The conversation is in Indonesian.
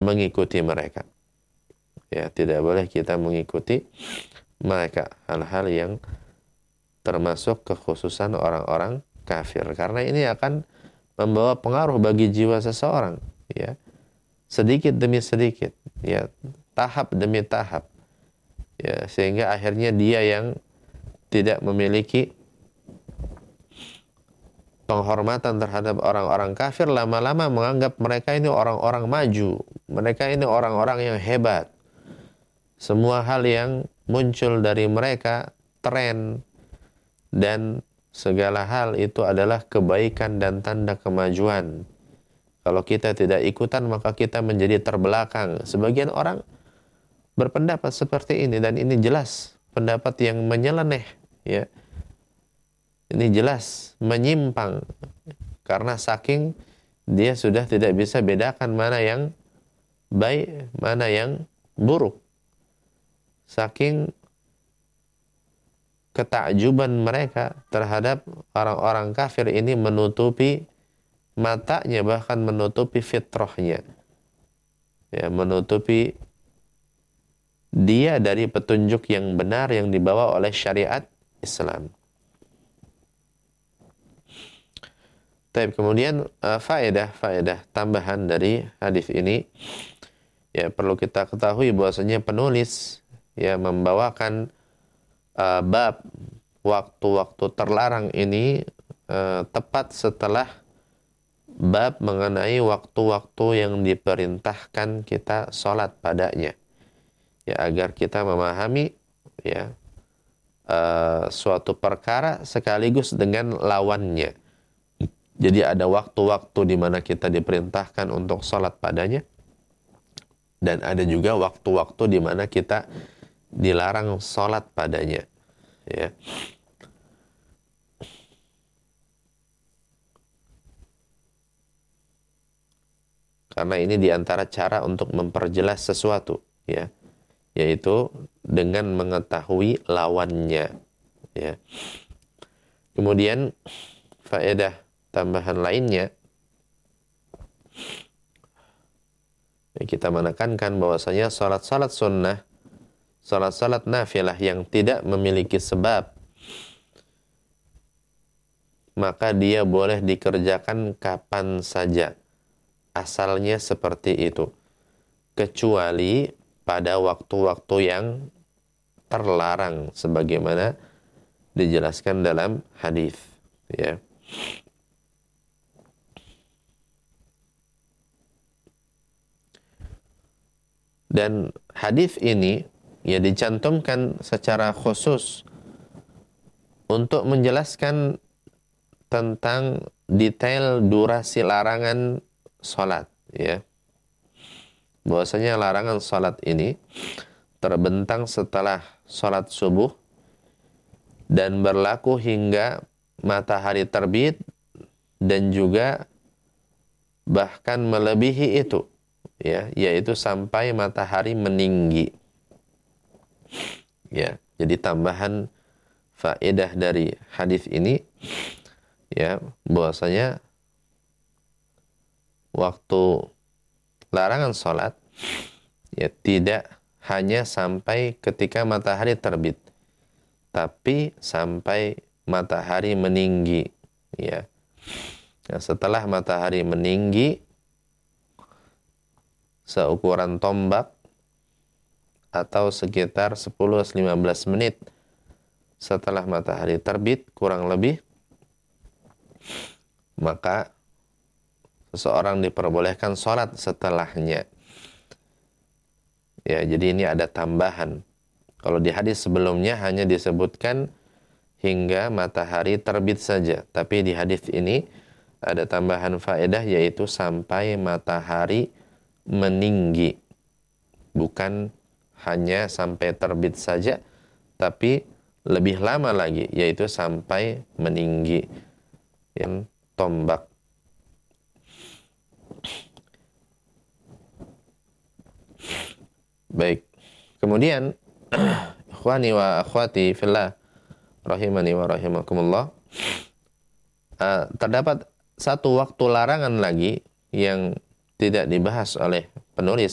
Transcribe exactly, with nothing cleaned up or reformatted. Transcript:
mengikuti mereka. Ya, tidak boleh kita mengikuti mereka hal-hal yang termasuk kekhususan orang-orang kafir, karena ini akan membawa pengaruh bagi jiwa seseorang, ya, sedikit demi sedikit, ya, tahap demi tahap, ya, sehingga akhirnya dia yang tidak memiliki penghormatan terhadap orang-orang kafir, lama-lama menganggap mereka ini orang-orang maju, mereka ini orang-orang yang hebat. Semua hal yang muncul dari mereka, tren, dan segala hal itu adalah kebaikan dan tanda kemajuan. Kalau kita tidak ikutan, maka kita menjadi terbelakang. Sebagian orang berpendapat seperti ini, dan ini jelas pendapat yang menyeleneh, ya. Ini jelas menyimpang, karena saking dia sudah tidak bisa bedakan mana yang baik, mana yang buruk. Saking ketakjuban mereka terhadap orang-orang kafir ini menutupi matanya, bahkan menutupi fitrahnya, ya, menutupi dia dari petunjuk yang benar yang dibawa oleh syariat Islam. Tapi kemudian uh, faedah faedah tambahan dari hadis ini, ya, perlu kita ketahui bahwasanya penulis, ya, membawakan uh, bab waktu-waktu terlarang ini uh, tepat setelah bab mengenai waktu-waktu yang diperintahkan kita sholat padanya, ya, agar kita memahami, ya, uh, suatu perkara sekaligus dengan lawannya. Jadi ada waktu-waktu di mana kita diperintahkan untuk sholat padanya, dan ada juga waktu-waktu di mana kita dilarang sholat padanya, ya. Karena ini diantara cara untuk memperjelas sesuatu, ya, yaitu dengan mengetahui lawannya, ya. Kemudian faedah tambahan lainnya, ya, kita menekankan bahwasanya salat-salat sunnah, salat-salat nafilah yang tidak memiliki sebab, maka dia boleh dikerjakan kapan saja, asalnya seperti itu, kecuali pada waktu-waktu yang terlarang sebagaimana dijelaskan dalam hadis, ya. Dan hadis ini, ya, dicantumkan secara khusus untuk menjelaskan tentang detail durasi larangan salat, ya. Bahwasanya larangan salat ini terbentang setelah salat subuh dan berlaku hingga matahari terbit, dan juga bahkan melebihi itu, ya, yaitu sampai matahari meninggi, ya. Jadi tambahan faedah dari hadis ini, ya, bahwasanya waktu larangan sholat, ya, tidak hanya sampai ketika matahari terbit, tapi sampai matahari meninggi, ya. Nah, setelah matahari meninggi seukuran tombak atau sekitar sepuluh sampai lima belas menit setelah matahari terbit kurang lebih, maka seseorang diperbolehkan sholat setelahnya, ya. Jadi ini ada tambahan. Kalau di hadis sebelumnya hanya disebutkan hingga matahari terbit saja, tapi di hadis ini ada tambahan faedah, yaitu sampai matahari meninggi. Bukan hanya sampai terbit saja, tapi lebih lama lagi, yaitu sampai meninggi, yang tombak. Baik. Kemudian ikhwani wa akhwati fillah rahimani wa rahimakumullah, uh, terdapat satu waktu larangan lagi yang tidak dibahas oleh penulis